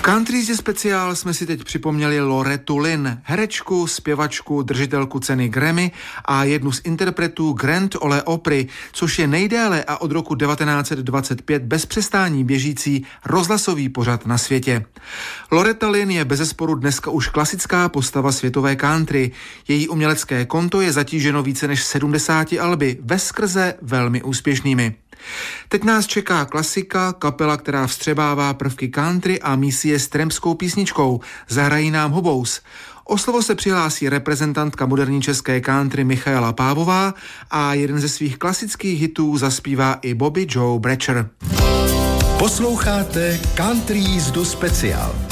Country Easy speciál jsme si teď připomněli Lorettu Lynn, herečku, zpěvačku, držitelku ceny Grammy a jednu z interpretů Grand Ole Opry, což je nejdéle a od roku 1925 bez přestání běžící rozhlasový pořad na světě. Loretta Lynn je bezesporu dneska už klasická postava světové country. Její umělecké konto je zatíženo více než 70 alby, veskrze velmi úspěšnými. Teď nás čeká klasika, kapela, která vstřebává prvky country a mísí je s trampskou písničkou. Zahrají nám Hobous. O slovo se přihlásí reprezentantka moderní české country Michaela Pávová a jeden ze svých klasických hitů zaspívá i Bobby Joe Bratcher. Posloucháte Country Jízdu speciál.